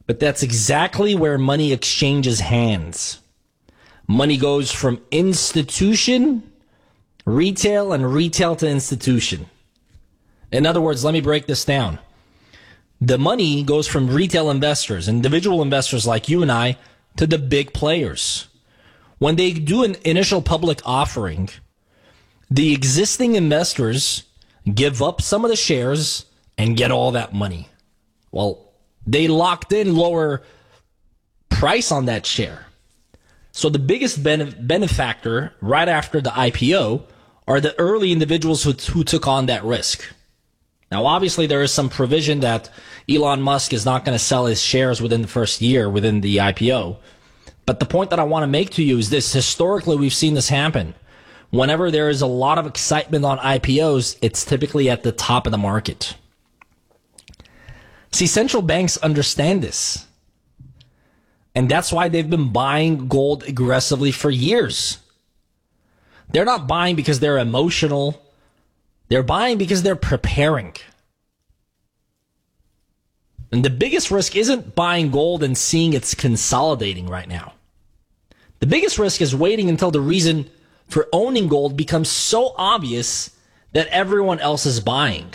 But that's exactly where money exchanges hands. Money goes from institution, retail, and retail to institution. In other words, let me break this down. The money goes from retail investors, individual investors like you and I, to the big players. When they do an initial public offering, the existing investors give up some of the shares and get all that money. Well, they locked in lower price on that share. So the biggest benefactor right after the IPO are the early individuals who took on that risk. Now, obviously, there is some provision that Elon Musk is not going to sell his shares within the first year within the IPO. But the point that I want to make to you is this. Historically, we've seen this happen. Whenever there is a lot of excitement on IPOs, it's typically at the top of the market. See, central banks understand this. And that's why they've been buying gold aggressively for years. They're not buying because they're emotional. They're buying because they're preparing. And the biggest risk isn't buying gold and seeing it's consolidating right now. The biggest risk is waiting until the reason for owning gold becomes so obvious that everyone else is buying.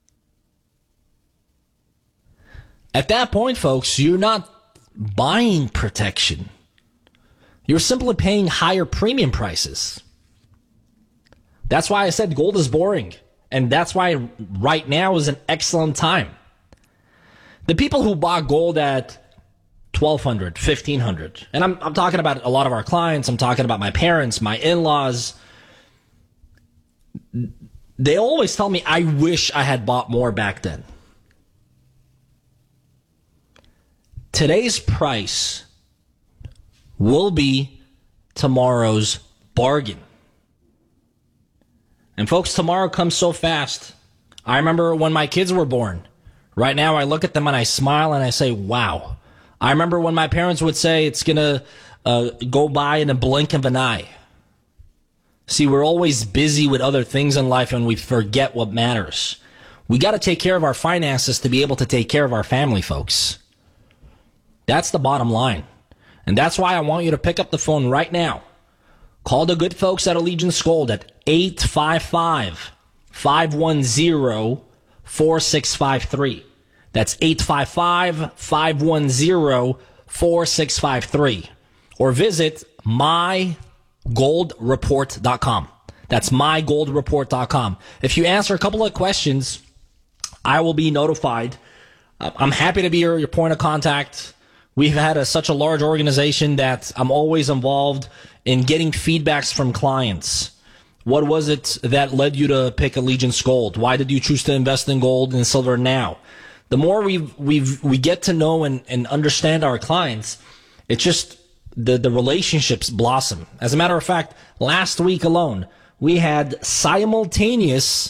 At that point, folks, you're not buying protection. You're simply paying higher premium prices. That's why I said gold is boring. And that's why right now is an excellent time. The people who bought gold at $1,200, $1,500, and I'm talking about a lot of our clients, I'm talking about my parents, my in-laws, they always tell me, I wish I had bought more back then. Today's price will be tomorrow's bargain. And folks, tomorrow comes so fast. I remember when my kids were born. Right now, I look at them and I smile and I say, wow. I remember when my parents would say it's going to go by in a blink of an eye. See, we're always busy with other things in life and we forget what matters. We got to take care of our finances to be able to take care of our family, folks. That's the bottom line. And that's why I want you to pick up the phone right now. Call the good folks at Allegiance Gold at 855-510-4653. That's 855-510-4653. Or visit mygoldreport.com. That's mygoldreport.com. If you answer a couple of questions, I will be notified. I'm happy to be your point of contact. We've had such a large organization that I'm always involved in getting feedbacks from clients. What was it that led you to pick Allegiance Gold? Why did you choose to invest in gold and silver now? The more we get to know and understand our clients, it's just the relationships blossom. As a matter of fact, last week alone, we had simultaneous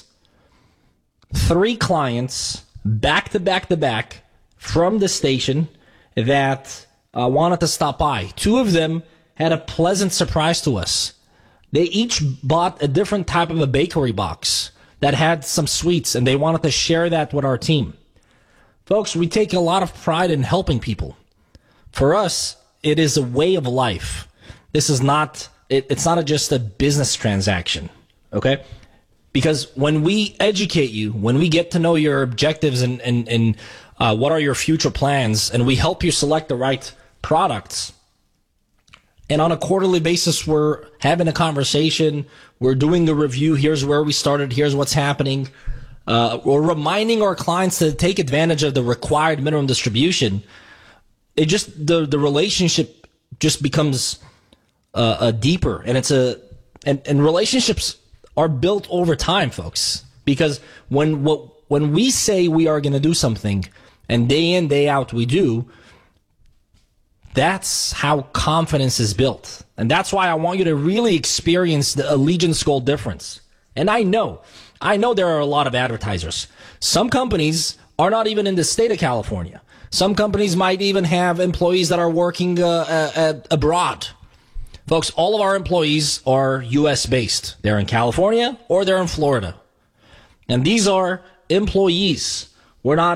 3 clients back to back from the station that wanted to stop by. 2 of them had a pleasant surprise to us. They each bought a different type of a bakery box that had some sweets, and they wanted to share that with our team. Folks, we take a lot of pride in helping people. For us, it is a way of life. This is not, it's not just a business transaction, okay? Because when we educate you, when we get to know your objectives and what are your future plans, and we help you select the right products, and on a quarterly basis, we're having a conversation, we're doing a review, here's where we started, here's what's happening, we're reminding our clients to take advantage of the required minimum distribution. It just, the relationship just becomes deeper, and and relationships are built over time, folks. Because when we say we are going to do something, and day in, day out we do, that's how confidence is built. And that's why I want you to really experience the Allegiance Gold difference. And I know there are a lot of advertisers. Some companies are not even in the state of California. Some companies might even have employees that are working abroad. Folks, all of our employees are U.S. based. They're in California or they're in Florida. And these are employees. We're not